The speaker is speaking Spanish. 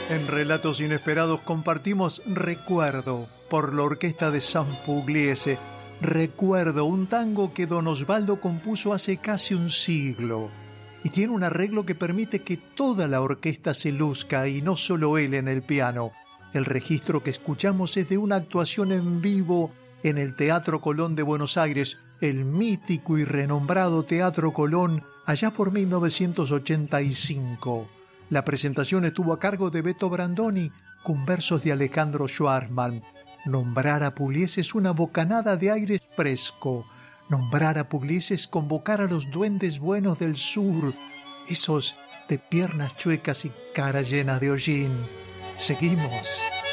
En Relatos Inesperados compartimos Recuerdo por la orquesta de San Pugliese. Recuerdo, un tango que Don Osvaldo compuso hace casi un siglo y tiene un arreglo que permite que toda la orquesta se luzca y no solo él en el piano. El registro que escuchamos es de una actuación en vivo en el Teatro Colón de Buenos Aires, el mítico y renombrado Teatro Colón, allá por 1985. La presentación estuvo a cargo de Beto Brandoni, con versos de Alejandro Schwartzman. Nombrar a Pugliese es una bocanada de aire fresco. Nombrar a Pugliese es convocar a los duendes buenos del sur, esos de piernas chuecas y cara llena de hollín. Seguimos.